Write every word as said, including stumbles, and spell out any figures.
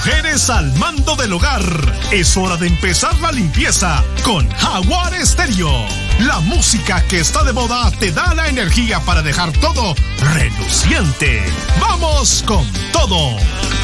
Mujeres al mando del hogar. Es hora de empezar la limpieza con Jaguar Estéreo. La música que está de moda te da la energía para dejar todo reluciente. ¡Vamos con todo!